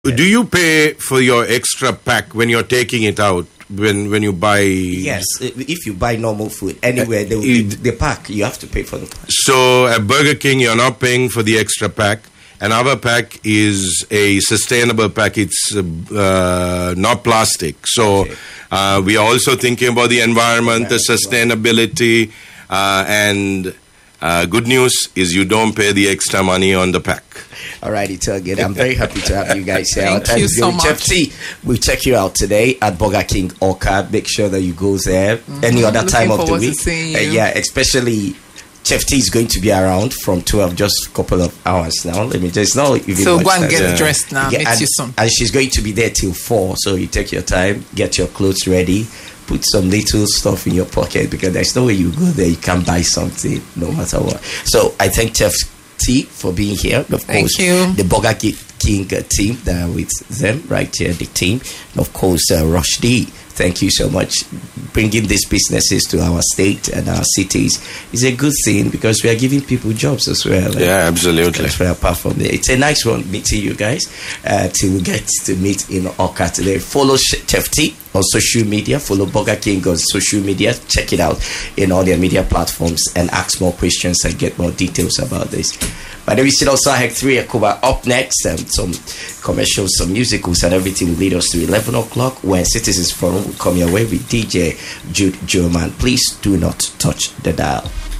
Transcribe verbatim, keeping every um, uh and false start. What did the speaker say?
Do you pay for your extra pack when you're taking it out? When when you buy? Yes, if you buy normal food anywhere, the, the, the pack, you have to pay for the pack. So at Burger King, you're not paying for the extra pack. And our pack is a sustainable pack. It's uh, not plastic. So Okay. uh, we are also thinking about the environment, the Right. sustainability, uh, and uh, good news is you don't pay the extra money on the pack. All righty, Target. I'm very happy to have you guys here. Thank Our time you is so going. Chef much. T, we'll check you out today at Burger King Orca. Make sure that you go there any other Looking time of the forward to week. seeing Uh, you. yeah, especially Chef T is going to be around from twelve, just a couple of hours now. Let me just know. So go and get Yeah. dressed now. Yeah, Meet and, you soon. and she's going to be there till four. So you take your time, get your clothes ready, put some little stuff in your pocket because there's no way you go there you can't buy something no matter what. So I thank Chef T for being here. Of Thank course, you. the Burger King uh, team that are with them right here, the team, and of course uh, Rushdie. Thank you so much. Bringing these businesses to our state and our cities is a good thing because we are giving people jobs as well. Yeah, absolutely. That's right, apart from it. It's a nice one meeting you guys. Uh, till we get to meet in Oka today. Follow Chef T on social media. Follow Burger King on social media. Check it out in all their media platforms and ask more questions and get more details about this. My name is Sido Sahek three Akuba. Up next, um, some commercials, some musicals, and everything will lead us to eleven o'clock when Citizens Forum will come your way with D J Jude German. Please do not touch the dial.